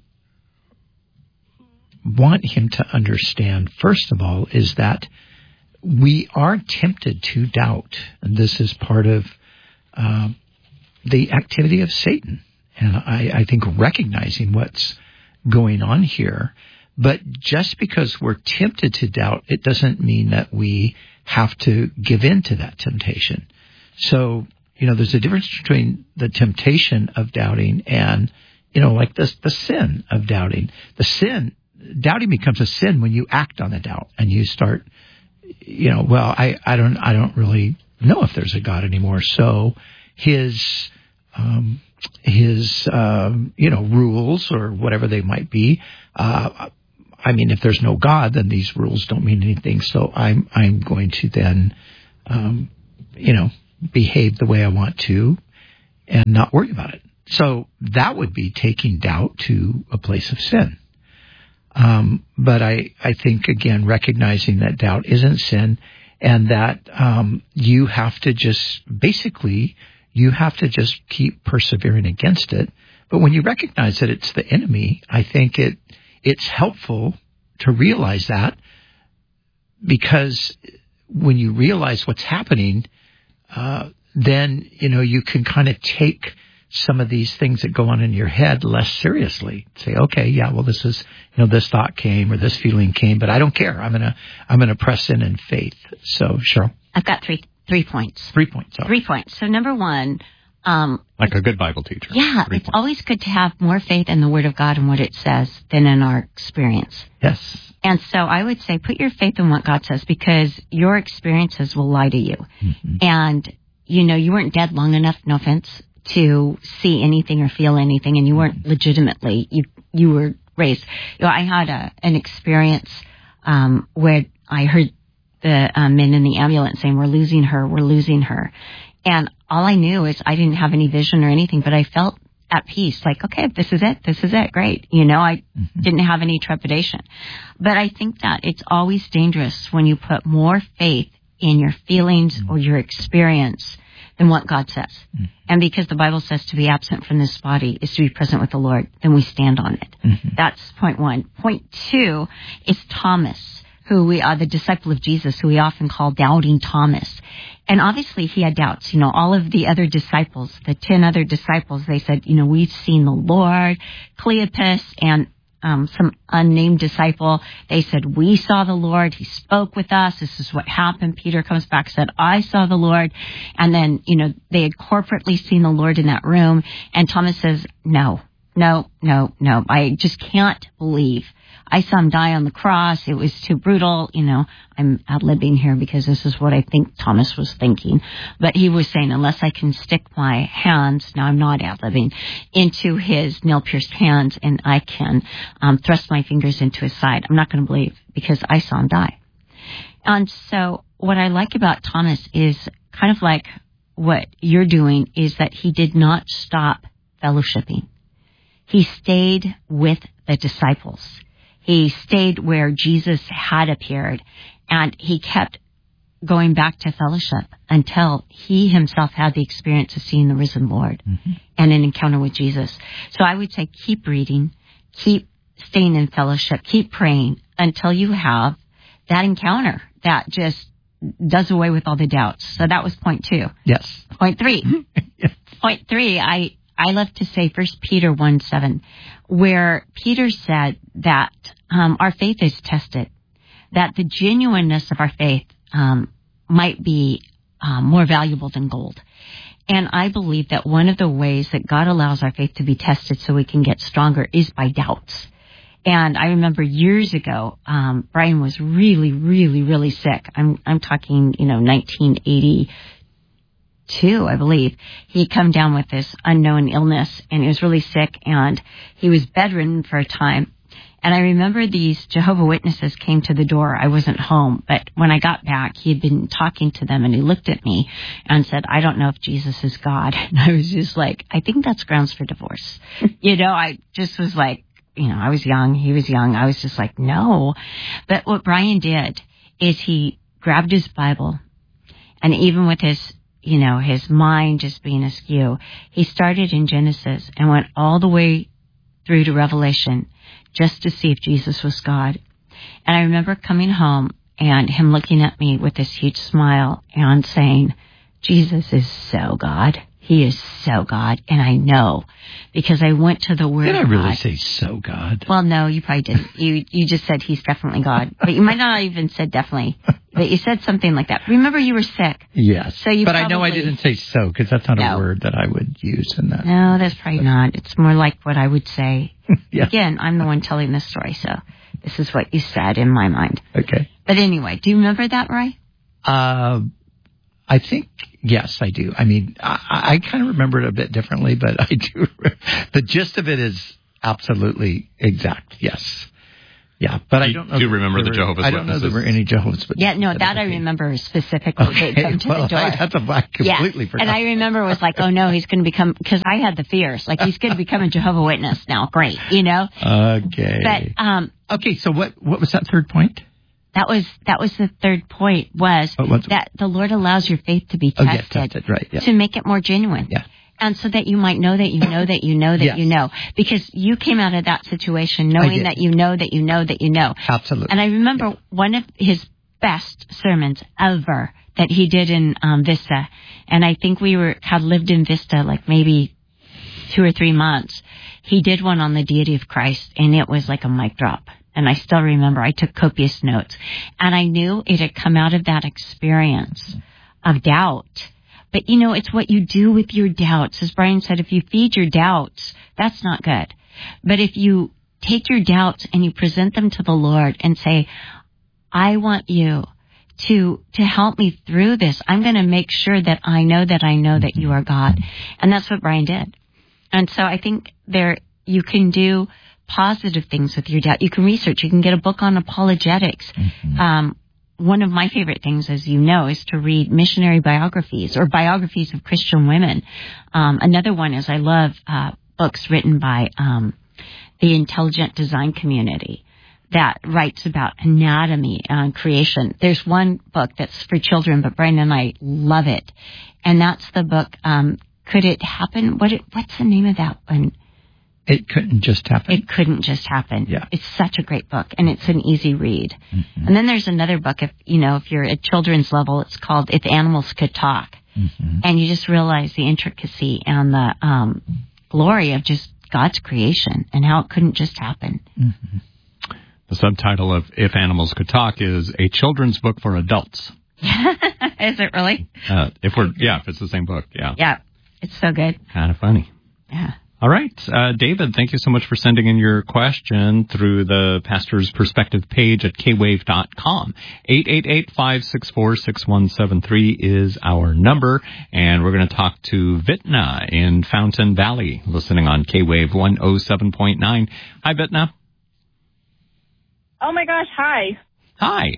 want him to understand, first of all, is that we are tempted to doubt. And this is part of, uh, the activity of Satan. And I, I think recognizing what's going on here, but just because we're tempted to doubt, it doesn't mean that we have to give in to that temptation. So, you know, there's a difference between the temptation of doubting and, you know, like the, the sin of doubting. The sin doubting becomes a sin when you act on the doubt and you start, you know, well, I, I don't I don't really know if there's a God anymore. So his um, his um, you know rules or whatever they might be. Uh, I mean, if there's no God, then these rules don't mean anything. So I'm I'm going to then, um, you know, behave the way I want to and not worry about it. So that would be taking doubt to a place of sin. Um, but I, I think, again, recognizing that doubt isn't sin and that um, you have to just, basically, you have to just keep persevering against it. But when you recognize that it's the enemy, I think it it's helpful to realize that, because when you realize what's happening, uh, then, you know, you can kind of take some of these things that go on in your head less seriously. Say, okay, yeah, well, this is, you know, this thought came or this feeling came, but I don't care. I'm gonna, I'm gonna press in in faith. So, Cheryl, I've got three, three points. Three points. Oh. Three points. So, number one, um, like a good Bible teacher. Yeah, three it's points. always good to have more faith in the Word of God and what it says than in our experience. Yes. And so, I would say, put your faith in what God says, because your experiences will lie to you. Mm-hmm. And you know, you weren't dead long enough. No offense, to see anything or feel anything, and you weren't legitimately, you you were raised. You know, I had a, an experience um, where I heard the uh, men in the ambulance saying, we're losing her, we're losing her. And all I knew is I didn't have any vision or anything, but I felt at peace, like, okay, this is it, this is it, great. You know, I mm-hmm. didn't have any trepidation. But I think that it's always dangerous when you put more faith in your feelings mm-hmm. or your experience than what God says. Mm-hmm. And because the Bible says to be absent from this body is to be present with the Lord, then we stand on it. Mm-hmm. That's point one. Point two is Thomas, who we are, the disciple of Jesus, who we often call Doubting Thomas. And obviously he had doubts. You know, all of the other disciples, the ten other disciples, they said, you know, we've seen the Lord. Cleopas and Um, some unnamed disciple, they said, we saw the Lord. He spoke with us. This is what happened. Peter comes back, said, I saw the Lord. And then, you know, they had corporately seen the Lord in that room. And Thomas says, no, no, no, no. I just can't believe. I saw him die on the cross. It was too brutal. You know, I'm ad-libbing here because this is what I think Thomas was thinking. But he was saying, unless I can stick my hands, now I'm not ad-libbing, into his nail-pierced hands and I can um, thrust my fingers into his side, I'm not going to believe, because I saw him die. And so what I like about Thomas is kind of like what you're doing, is that he did not stop fellowshipping. He stayed with the disciples. He stayed where Jesus had appeared, and he kept going back to fellowship until he himself had the experience of seeing the risen Lord mm-hmm. and an encounter with Jesus. So I would say keep reading, keep staying in fellowship, keep praying until you have that encounter that just does away with all the doubts. So that was point two. Yes. Point three. yes. Point three, I... I love to say First Peter one seven, where Peter said that um, our faith is tested, that the genuineness of our faith um, might be um, more valuable than gold. And I believe that one of the ways that God allows our faith to be tested so we can get stronger is by doubts. And I remember years ago, um, Brian was really, really, really sick. I'm I'm talking, you know, nineteen eighty. Two, I believe. He'd come down with this unknown illness, and he was really sick, and he was bedridden for a time. And I remember these Jehovah Witnesses came to the door. I wasn't home, but when I got back, he had been talking to them, and he looked at me and said, I don't know if Jesus is God. And I was just like, I think that's grounds for divorce. you know, I just was like, you know, I was young, he was young. I was just like, no. But what Brian did is he grabbed his Bible, and even with his you know, his mind just being askew, he started in Genesis and went all the way through to Revelation just to see if Jesus was God. And I remember coming home and him looking at me with this huge smile and saying, Jesus is so God. He is so God. And I know, because I went to the Word Did I of really God. say so God? Well, no, you probably didn't. You you just said he's definitely God. But you might not have even said definitely. But you said something like that. Remember, you were sick. Yes. So you but probably, I know I didn't say so, because that's not no. a word that I would use in that. No, that's probably not. It's more like what I would say. yeah. Again, I'm the one telling this story, so This is what you said in my mind. Okay. But anyway, do you remember that, Roy? Uh, I think, yes, I do. I mean, I, I kind of remember it a bit differently, but I do. The gist of it is absolutely exact, yes. Yeah, but I don't know. Do you remember the were, Jehovah's I don't Witnesses? know there were any Jehovah's Witnesses. Yeah, no, that I remember specifically. Okay, They'd come to well, the door. I, that's a, I completely yeah. forgot. And I remember it was like, oh no, he's going to become, because I had the fears, like he's going to become a Jehovah's Witness now. Great, you know? Okay. But, um. Okay, so what, what was that third point? That was, that was the third point was that the Lord allows your faith to be tested. Oh, yes, tested, right. Yeah. To make it more genuine. Yeah. And so that you might know that you know that you know that yes. you know. Because you came out of that situation knowing that you know that you know that you know. Absolutely. And I remember yeah. one of his best sermons ever that he did in um, Vista. And I think we were had lived in Vista like maybe two or three months. He did one on the deity of Christ, and it was like a mic drop. And I still remember I took copious notes. And I knew it had come out of that experience of doubt. But, you know, it's what you do with your doubts. As Brian said, if you feed your doubts, that's not good. But if you take your doubts and you present them to the Lord and say, I want you to to help me through this. I'm going to make sure that I know that I know that you are God. And that's what Brian did. And so I think there you can do positive things with your doubt. You can research. You can get a book on apologetics. Mm-hmm. Um One of my favorite things, as you know, is to read missionary biographies or biographies of Christian women. Um, another one is I love uh, books written by um, the intelligent design community that writes about anatomy and creation. There's one book that's for children, but Brian and I love it. And that's the book, um, Could It Happen? What? It, what's the name of that one? It couldn't just happen. It couldn't just happen. Yeah. It's such a great book, and it's an easy read. Mm-hmm. And then there's another book, if you know, if you're at children's level, it's called If Animals Could Talk. Mm-hmm. And you just realize the intricacy and the um, glory of just God's creation and how it couldn't just happen. Mm-hmm. The subtitle of If Animals Could Talk is a children's book for adults. Is it really? Uh, if we're, yeah, if it's the same book, yeah. Yeah, it's so good. Kind of funny. Yeah. All right. Uh, David, thank you so much for sending in your question through the Pastor's Perspective page at k wave dot com. eight eight eight, five six four, six one seven three is our number, and we're going to talk to Vitna in Fountain Valley, listening on K-Wave one oh seven point nine. Hi, Vitna. Oh, my gosh. Hi. Hi.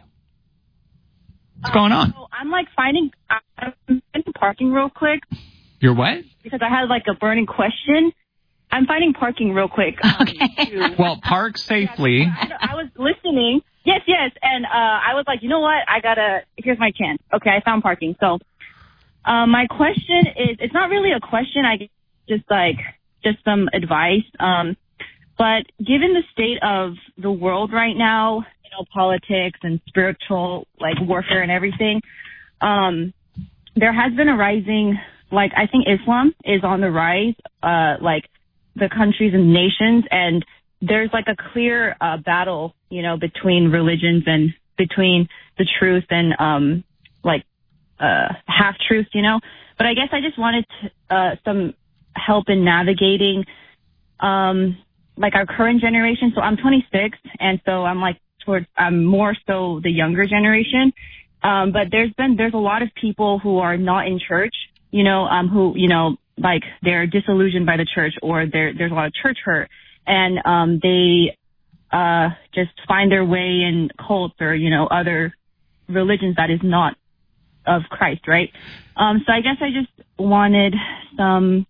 What's going on? So I'm, like, finding... I'm in parking real quick. You're what? Because I had, like, a burning question. I'm finding parking real quick. Um, okay. to, well, park safely. I, I was listening. Yes, yes. And uh, I was like, you know what? I got to, here's my chance. Okay, I found parking. So uh, my question is, it's not really a question. I guess just like, just some advice. Um, but given the state of the world right now, you know, politics and spiritual, like, warfare and everything, um, there has been a rising, like, I think Islam is on the rise, uh, like, the countries and nations, and there's like a clear uh, battle, you know, between religions and between the truth and um, like uh, half truths, you know. But I guess I just wanted to, uh, some help in navigating um, like our current generation. So I'm twenty-six, and so I'm like towards I'm more so the younger generation. Um, but there's been there's a lot of people who are not in church, you know, um, who you know. like they're disillusioned by the church, or there there's a lot of church hurt, and um, they uh, just find their way in cults or, you know, other religions that is not of Christ, right? Um, so I guess I just wanted some,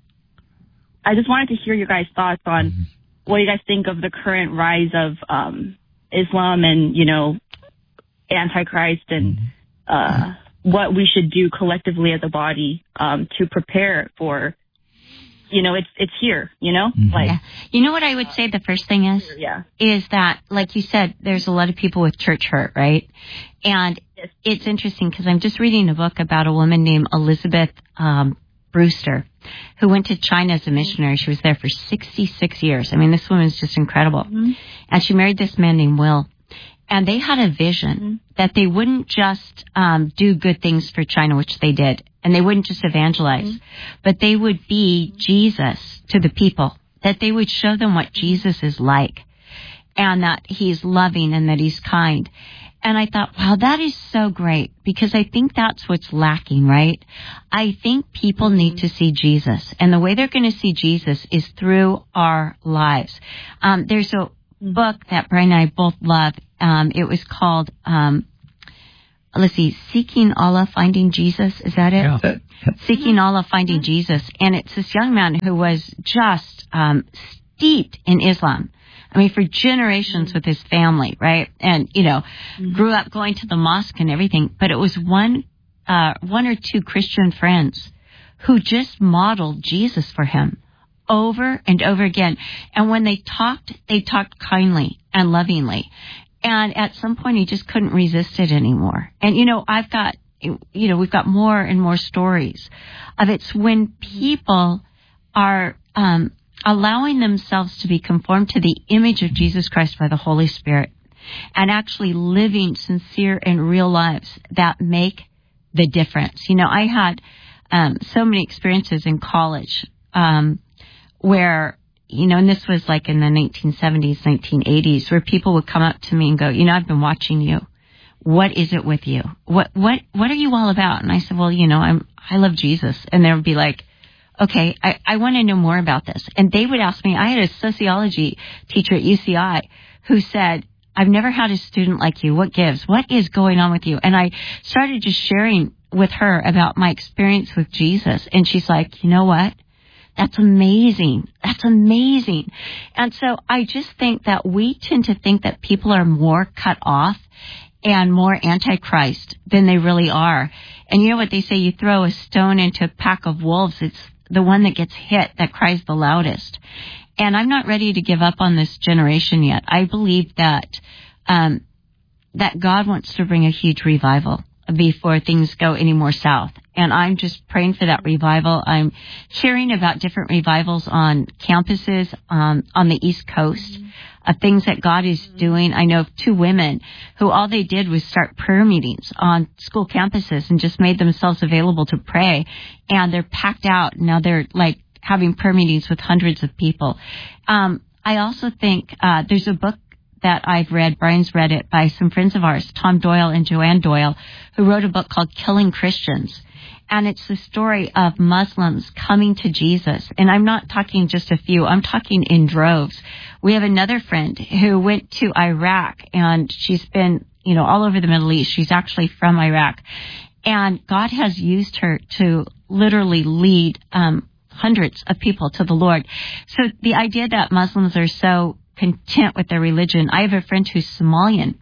I just wanted to hear your guys' thoughts on mm-hmm. what you guys think of the current rise of um, Islam and, you know, Antichrist and mm-hmm. uh what we should do collectively as a body um, to prepare for, you know, it's it's here, you know? Mm-hmm. Like, yeah. You know what I would say the first thing is? Yeah. Is that, like you said, there's a lot of people with church hurt, right? And yes. It's interesting because I'm just reading a book about a woman named Elizabeth um, Brewster, who went to China as a missionary. She was there for sixty-six years. I mean, this woman is just incredible. Mm-hmm. And she married this man named Will. And they had a vision mm-hmm. that they wouldn't just um, do good things for China, which they did, and they wouldn't just evangelize, mm-hmm. but they would be Jesus to the people, that they would show them what Jesus is like. and that he's loving and that he's kind. And I thought, wow, that is so great, because I think that's what's lacking, right? I think people mm-hmm. need to see Jesus, and the way they're going to see Jesus is through our lives. Um, there's a book that Brian and I both love. Um, it was called, um, let's see, Seeking Allah, Finding Jesus. Is that it? Yeah. Seeking Allah, Finding Jesus. And it's this young man who was just um, steeped in Islam. I mean, for generations mm-hmm. with his family, right? And, you know, mm-hmm. grew up going to the mosque and everything. But it was one, uh, one or two Christian friends who just modeled Jesus for him over and over again. And when they talked, they talked kindly and lovingly. And at some point, he just couldn't resist it anymore. And, you know, I've got, you know, we've got more and more stories of it's when people are um, allowing themselves to be conformed to the image of Jesus Christ by the Holy Spirit and actually living sincere and real lives that make the difference. You know, I had um, so many experiences in college um, where, you know, and this was like in the nineteen seventies, nineteen eighties, where people would come up to me and go, you know, I've been watching you. What is it with you? What, what, what are you all about? And I said, well, you know, I'm, I love Jesus. And they would be like, okay, I, I want to know more about this. And they would ask me, I had a sociology teacher at U C I who said, I've never had a student like you. What gives? What is going on with you? And I started just sharing with her about my experience with Jesus. And she's like, you know what? That's amazing. That's amazing. And so I just think that we tend to think that people are more cut off and more antichrist than they really are. And you know what they say? You throw a stone into a pack of wolves, it's the one that gets hit that cries the loudest. And I'm not ready to give up on this generation yet. I believe that um, that God wants to bring a huge revival before things go any more south. And I'm just praying for that revival. I'm hearing about different revivals on campuses um, on the East Coast, mm-hmm. of things that God is doing. I know of two women who all they did was start prayer meetings on school campuses and just made themselves available to pray. And they're packed out. Now they're like having prayer meetings with hundreds of people. Um, I also think uh, there's a book that I've read, Brian's read it, by some friends of ours, Tom Doyle and Joanne Doyle, who wrote a book called Killing Christians. And it's the story of Muslims coming to Jesus. And I'm not talking just a few, I'm talking in droves. We have another friend who went to Iraq, and she's been, you know, all over the Middle East. She's actually from Iraq. And God has used her to literally lead um, hundreds of people to the Lord. So the idea that Muslims are so content with their religion. I have a friend who's Somalian,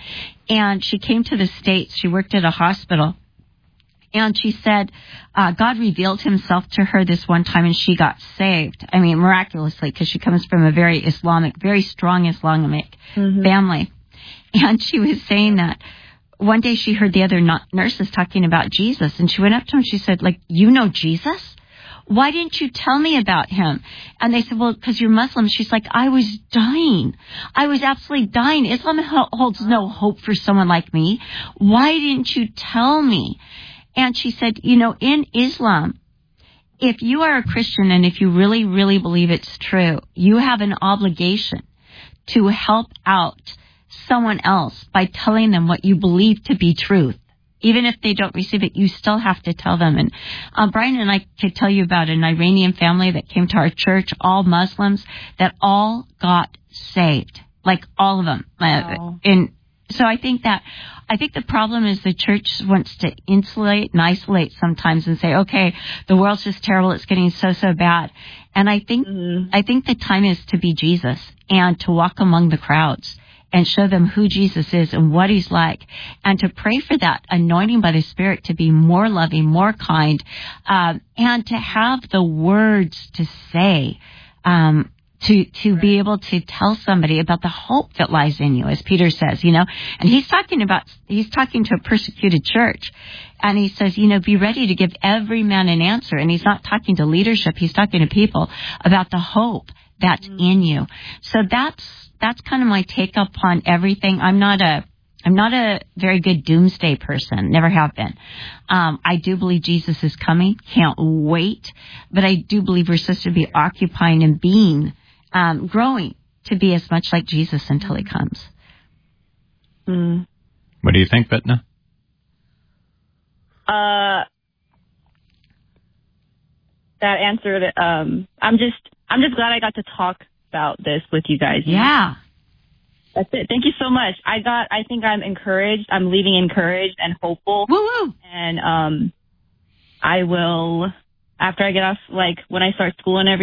and she came to the States. She worked at a hospital, and she said uh, God revealed himself to her this one time, and she got saved. I mean, miraculously, because she comes from a very Islamic, very strong Islamic mm-hmm. family. And she was saying that one day she heard the other nurses talking about Jesus, and she went up to him and she said, like, you know Jesus? Why didn't you tell me about him? And they said, well, because you're Muslim. She's like, I was dying. I was absolutely dying. Islam holds no hope for someone like me. Why didn't you tell me? And she said, you know, in Islam, if you are a Christian and if you really, really believe it's true, you have an obligation to help out someone else by telling them what you believe to be truth. Even if they don't receive it, you still have to tell them. And uh, Brian and I could tell you about an Iranian family that came to our church, all Muslims, that all got saved, like all of them. Wow. Uh, and so I think that, I think the problem is the church wants to insulate and isolate sometimes and say, okay, the world's just terrible. It's getting so, so bad. And I think, mm-hmm. I think the time is to be Jesus and to walk among the crowds and show them who Jesus is and what he's like, and to pray for that anointing by the Spirit to be more loving, more kind, um, and to have the words to say, um, to to be able to tell somebody about the hope that lies in you, as Peter says, you know. And he's talking about, he's talking to a persecuted church, and he says, you know, be ready to give every man an answer. And he's not talking to leadership, he's talking to people about the hope that's mm-hmm. in you. So that's That's kind of my take up on everything. I'm not a, I'm not a very good doomsday person. Never have been. Um, I do believe Jesus is coming. Can't wait. But I do believe we're supposed to be occupying and being, um, growing to be as much like Jesus until he comes. Mm. What do you think, Bitna? Uh, that answered. Um, I'm just, I'm just glad I got to talk about this with you guys. Yeah. That's it. Thank you so much. I got, I think I'm encouraged. I'm leaving encouraged and hopeful. Woo woo. And, um, I will, after I get off, like, when I start school and everything,